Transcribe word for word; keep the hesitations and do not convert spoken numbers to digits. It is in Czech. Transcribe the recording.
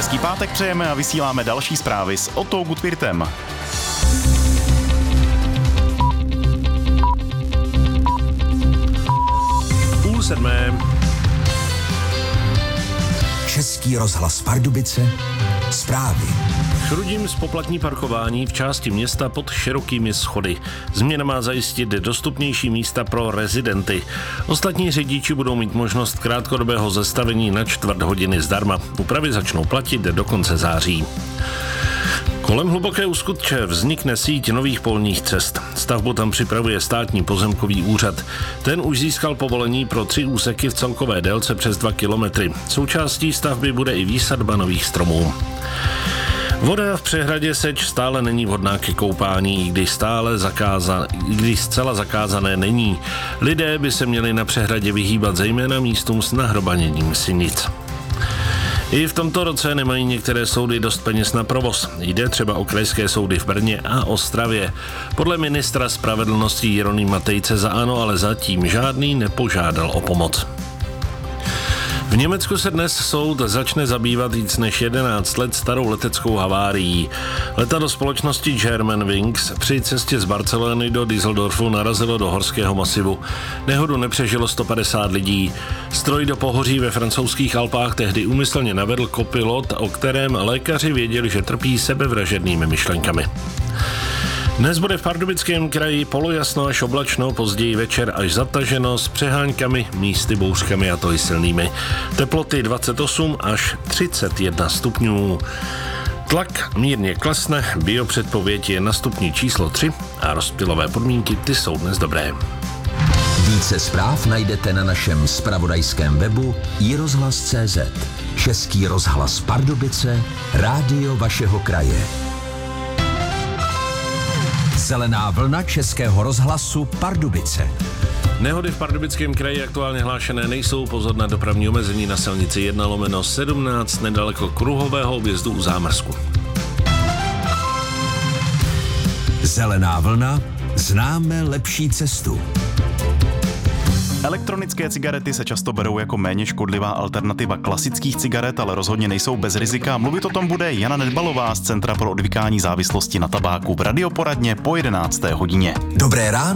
Hezký pátek přejeme a vysíláme další zprávy s Ottou Gutwirtem. Půl sedmé. Český rozhlas Pardubice, zprávy. Chrudím zpoplatní parkování v části města pod širokými schody. Změna má zajistit dostupnější místa pro rezidenty. Ostatní řidiči budou mít možnost krátkodobého zastavení na čtvrt hodiny zdarma. Úpravy začnou platit do konce září. Kolem Hluboké u Skutče vznikne síť nových polních cest. Stavbu tam připravuje státní pozemkový úřad. Ten už získal povolení pro tři úseky v celkové délce přes dva kilometry. Součástí stavby bude i výsadba nových stromů. Voda v přehradě Seč stále není vhodná ke koupání, i když, stále zakáza, i když zcela zakázané není. Lidé by se měli na přehradě vyhýbat zejména místům s nahrobaněním sinic. I v tomto roce nemají některé soudy dost peněz na provoz. Jde třeba o krajské soudy v Brně a Ostravě. Podle ministra spravedlnosti Jeronýma Tejce za ANO ale zatím žádný nepožádal o pomoc. V Německu se dnes soud začne zabývat víc než jedenáct let starou leteckou havárií. Letadlo společnosti Germanwings při cestě z Barcelony do Düsseldorfu narazilo do horského masivu. Nehodu nepřežilo sto padesát lidí. Stroj do pohoří ve francouzských Alpách tehdy úmyslně navedl kopilot, o kterém lékaři věděli, že trpí sebevražednými myšlenkami. Dnes bude v Pardubickém kraji polojasno až oblačno, později večer až zataženo s přeháňkami, místy bouřkami a to i silnými. Teploty dvacet osm až třicet jedna stupňů. Tlak mírně klesne, biopředpověď je na stupni číslo tři a rozptylové podmínky ty jsou dnes dobré. Více zpráv najdete na našem zpravodajském webu i rozhlas tečka cé zet. Český rozhlas Pardubice, rádio vašeho kraje. Zelená vlna Českého rozhlasu Pardubice. Nehody v Pardubickém kraji aktuálně hlášené nejsou, pozor na dopravní omezení na silnici jedna lomeno sedmnáct nedaleko kruhového objezdu u Zámrsku. Zelená vlna, známe lepší cestu. Elektronické cigarety se často berou jako méně škodlivá alternativa klasických cigaret, ale rozhodně nejsou bez rizika. Mluvit o tom bude Jana Nedbalová z Centra pro odvykání závislosti na tabáku v radioporadně po jedenácté hodině. Dobré ráno.